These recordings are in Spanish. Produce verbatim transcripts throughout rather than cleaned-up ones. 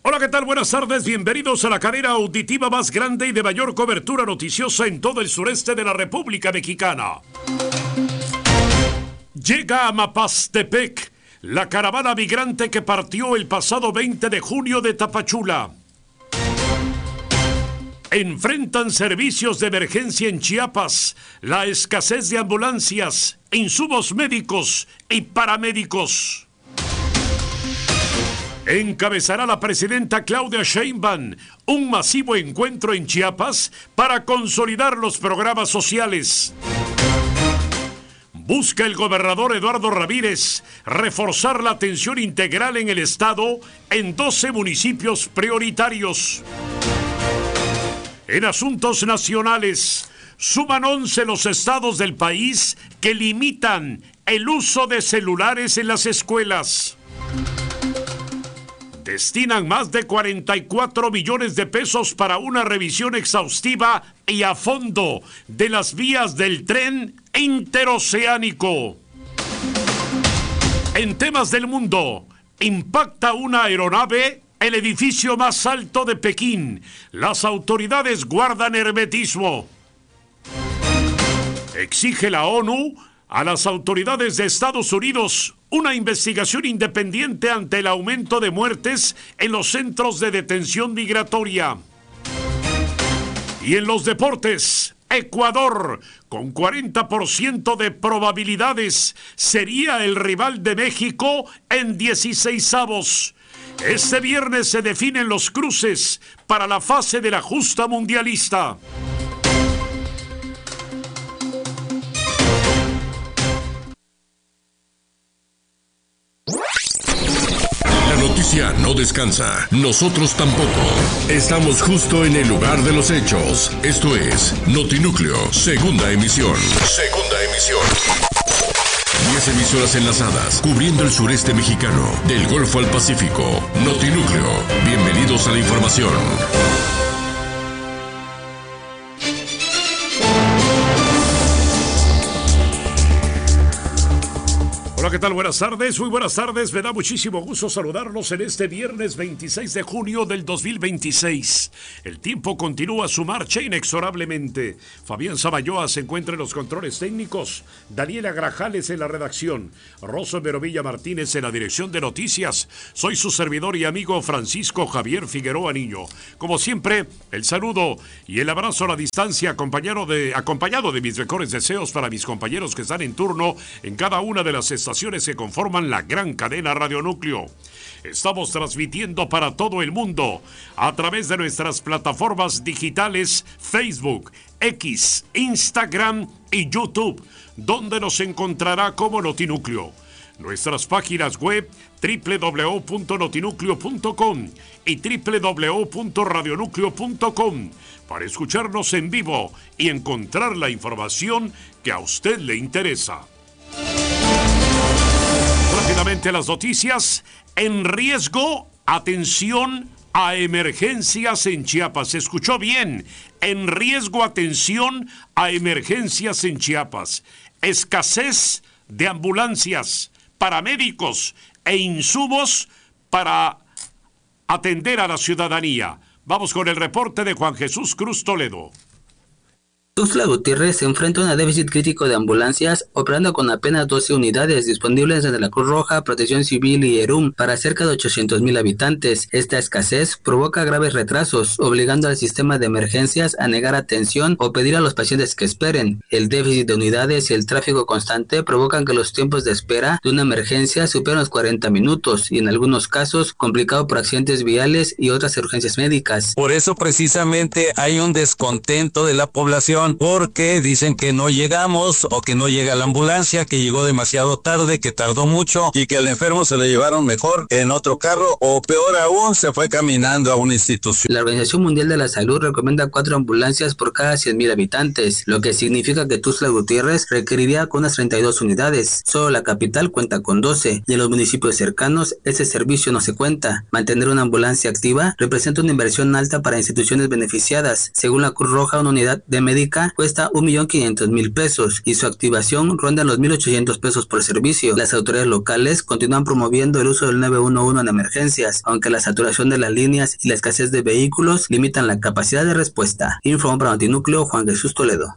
Hola, ¿qué tal? Buenas tardes, bienvenidos a la cadena auditiva más grande y de mayor cobertura noticiosa en todo el sureste de la República Mexicana. Llega a Mapastepec la caravana migrante que partió el pasado veinte de junio de Tapachula. Enfrentan servicios de emergencia en Chiapas, la escasez de ambulancias, insumos médicos y paramédicos. Encabezará la presidenta Claudia Sheinbaum un masivo encuentro en Chiapas para consolidar los programas sociales. Busca el gobernador Eduardo Ramírez reforzar la atención integral en el estado en doce municipios prioritarios. En asuntos nacionales, suman once los estados del país que limitan el uso de celulares en las escuelas. Destinan más de cuarenta y cuatro millones de pesos para una revisión exhaustiva y a fondo de las vías del tren interoceánico. En temas del mundo, impacta una aeronave el edificio más alto de Pekín. Las autoridades guardan hermetismo. Exige la ONU a las autoridades de Estados Unidos una investigación independiente ante el aumento de muertes en los centros de detención migratoria. Y en los deportes, Ecuador, con cuarenta por ciento de probabilidades, sería el rival de México en dieciseisavos. Este viernes se definen los cruces para la fase de la justa mundialista. La noticia no descansa, nosotros tampoco. Estamos justo en el lugar de los hechos. Esto es Notinúcleo, segunda emisión. Segunda emisión. Diez emisoras enlazadas, cubriendo el sureste mexicano, del Golfo al Pacífico. Notinúcleo, bienvenidos a la información. Hola, ¿qué tal? Buenas tardes, muy buenas tardes. Me da muchísimo gusto saludarlos en este viernes veintiséis de junio del dos mil veintiséis. El tiempo continúa su marcha inexorablemente. Fabián Samayoa se encuentra en los controles técnicos, Daniela Grajales en la redacción, Rosso Verovilla Martínez en la dirección de noticias. Soy su servidor y amigo Francisco Javier Figueroa Niño. Como siempre, el saludo y el abrazo a la distancia acompañado de, acompañado de mis mejores deseos para mis compañeros que están en turno en cada una de las estaciones que conforman la gran cadena Radionúcleo. Estamos transmitiendo para todo el mundo a través de nuestras plataformas digitales Facebook, X, Instagram y YouTube, donde nos encontrará como Notinúcleo. Nuestras páginas web doble u doble u doble u punto notinúcleo punto com y doble u doble u doble u punto radionúcleo punto com para escucharnos en vivo y encontrar la información que a usted le interesa. Rápidamente las noticias. En riesgo, atención a emergencias en Chiapas. ¿Se escuchó bien? En riesgo, atención a emergencias en Chiapas. Escasez de ambulancias, paramédicos e insumos para atender a la ciudadanía. Vamos con el reporte de Juan Jesús Cruz Toledo. Tuxtla Gutiérrez se enfrenta a un déficit crítico de ambulancias, operando con apenas doce unidades disponibles desde la Cruz Roja, Protección Civil y ERUM para cerca de ochocientos mil habitantes. Esta escasez provoca graves retrasos, obligando al sistema de emergencias a negar atención o pedir a los pacientes que esperen. El déficit de unidades y el tráfico constante provocan que los tiempos de espera de una emergencia superen los cuarenta minutos y en algunos casos complicado por accidentes viales y otras urgencias médicas. Por eso precisamente hay un descontento de la población, porque dicen que no llegamos o que no llega la ambulancia, que llegó demasiado tarde, que tardó mucho y que al enfermo se lo llevaron mejor en otro carro o peor aún se fue caminando a una institución. La Organización Mundial de la Salud recomienda cuatro ambulancias por cada cien mil habitantes, lo que significa que Tuxtla Gutiérrez requeriría con unas treinta y dos unidades. Solo la capital cuenta con doce y en los municipios cercanos ese servicio no se cuenta. Mantener una ambulancia activa representa una inversión alta para instituciones beneficiadas. Según la Cruz Roja, una unidad de médicos pública cuesta un millón quinientos mil pesos y su activación ronda los mil ochocientos pesos por servicio. Las autoridades locales continúan promoviendo el uso del nueve uno uno en emergencias, aunque la saturación de las líneas y la escasez de vehículos limitan la capacidad de respuesta. Informó para Notinúcleo Juan Jesús Toledo.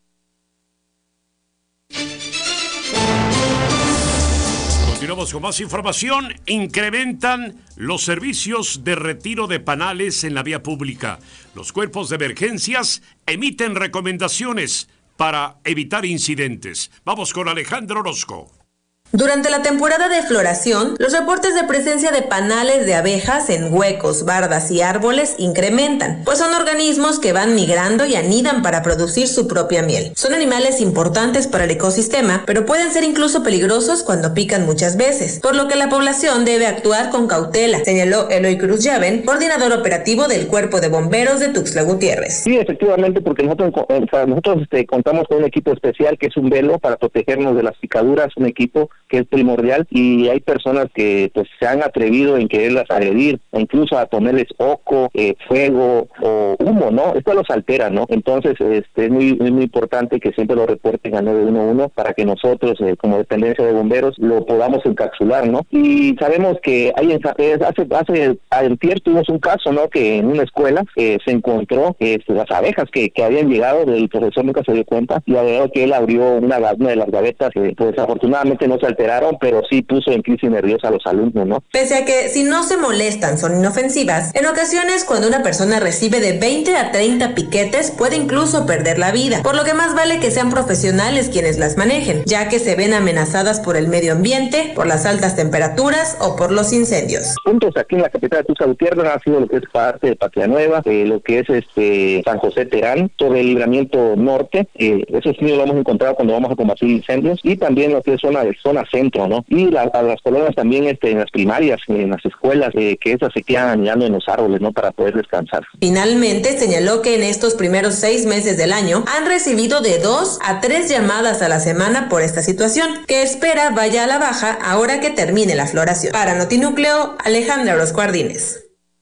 Continuamos con más información. Incrementan los servicios de retiro de panales en la vía pública. Los cuerpos de emergencias emiten recomendaciones para evitar incidentes. Vamos con Alejandro Orozco. Durante la temporada de floración, los reportes de presencia de panales de abejas en huecos, bardas y árboles incrementan, pues son organismos que van migrando y anidan para producir su propia miel. Son animales importantes para el ecosistema, pero pueden ser incluso peligrosos cuando pican muchas veces, por lo que la población debe actuar con cautela, señaló Eloy Cruz Llaven, coordinador operativo del Cuerpo de Bomberos de Tuxtla Gutiérrez. Sí, efectivamente, porque nosotros, o sea, nosotros este, contamos con un equipo especial que es un velo para protegernos de las picaduras, un equipo que es primordial, y hay personas que pues se han atrevido en quererlas agredir, o incluso a ponerles oco, eh, fuego o humo, ¿no? Esto los altera, ¿no? Entonces este, es muy, muy, muy importante que siempre lo reporten al nueve uno uno para que nosotros, eh, como dependencia de bomberos, lo podamos encapsular, ¿no? Y sabemos que hay en, hace, hace antier tuvimos un caso, ¿no? Que en una escuela eh, se encontró eh, las abejas que, que habían llegado, el profesor nunca se dio cuenta, y agregó que él abrió una, una de las gavetas, eh, pues afortunadamente no se alteraron, pero sí puso en crisis nerviosa a los alumnos, ¿no? Pese a que si no se molestan son inofensivas, en ocasiones cuando una persona recibe de veinte a treinta piquetes puede incluso perder la vida, por lo que más vale que sean profesionales quienes las manejen, ya que se ven amenazadas por el medio ambiente, por las altas temperaturas o por los incendios. Puntos aquí en la capital de Tuxtla Gutiérrez ha sido lo que es parte de Patria Nueva, eh, lo que es este San José Terán, sobre el libramiento norte, eh, eso sí lo hemos encontrado cuando vamos a combatir incendios, y también lo que es zona, zona centro, ¿no? Y la, a las colonias también este, en las primarias, en las escuelas, eh, que esas se quedan anidando en los árboles, ¿no? Para poder descansar. Finalmente, señaló que en estos primeros seis meses del año han recibido de dos a tres llamadas a la semana por esta situación, que espera vaya a la baja ahora que termine la floración. Para Notinúcleo, Alejandra Orozco Ardínez.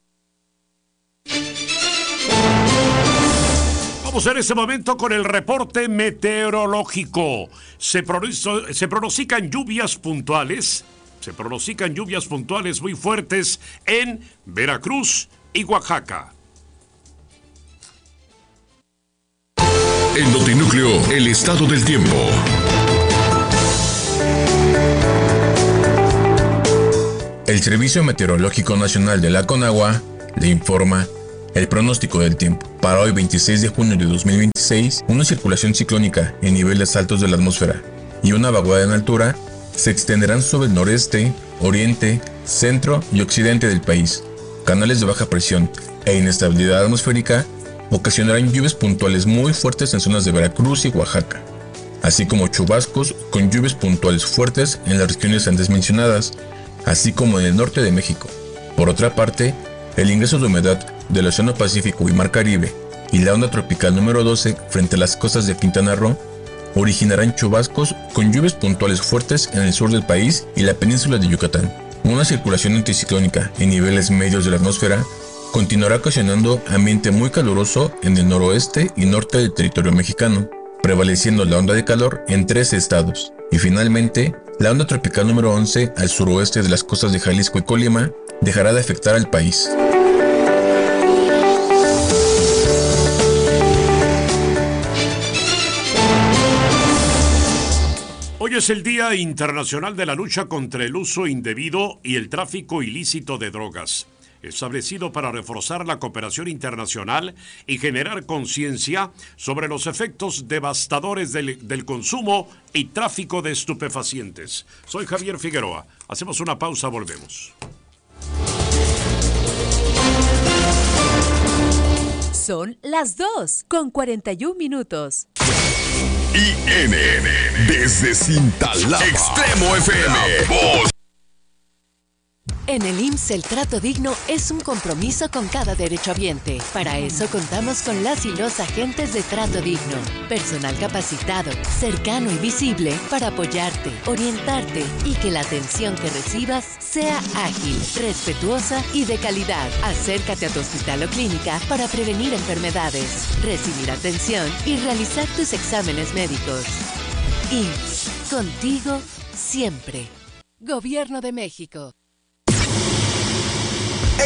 Vamos en este momento con el reporte meteorológico. Se, prono- se pronostican lluvias puntuales, se pronostican lluvias puntuales muy fuertes en Veracruz y Oaxaca. En Notinúcleo, el estado del tiempo. El Servicio Meteorológico Nacional de la Conagua le informa el pronóstico del tiempo. Para hoy veintiséis de junio de dos mil veintiséis, una circulación ciclónica en niveles altos de la atmósfera y una vaguada en altura se extenderán sobre el noreste, oriente, centro y occidente del país. Canales de baja presión e inestabilidad atmosférica ocasionarán lluvias puntuales muy fuertes en zonas de Veracruz y Oaxaca, así como chubascos con lluvias puntuales fuertes en las regiones antes mencionadas, así como en el norte de México. Por otra parte, el ingreso de humedad del Océano Pacífico y Mar Caribe y la onda tropical número doce frente a las costas de Quintana Roo originarán chubascos con lluvias puntuales fuertes en el sur del país y la península de Yucatán. Una circulación anticiclónica en niveles medios de la atmósfera continuará ocasionando ambiente muy caluroso en el noroeste y norte del territorio mexicano, prevaleciendo la onda de calor en tres estados. Y finalmente, la onda tropical número once al suroeste de las costas de Jalisco y Colima dejará de afectar al país. Hoy es el Día Internacional de la Lucha contra el Uso Indebido y el Tráfico Ilícito de Drogas, establecido para reforzar la cooperación internacional y generar conciencia sobre los efectos devastadores del, del consumo y tráfico de estupefacientes. Soy Javier Figueroa. Hacemos una pausa, volvemos. Son las dos con cuarenta y un minutos. I N N desde Cintalapa. Extremo F M. Voz En el I M S S el trato digno es un compromiso con cada derechohabiente. Para eso contamos con las y los agentes de trato digno. Personal capacitado, cercano y visible para apoyarte, orientarte y que la atención que recibas sea ágil, respetuosa y de calidad. Acércate a tu hospital o clínica para prevenir enfermedades, recibir atención y realizar tus exámenes médicos. I M S S, contigo siempre. Gobierno de México.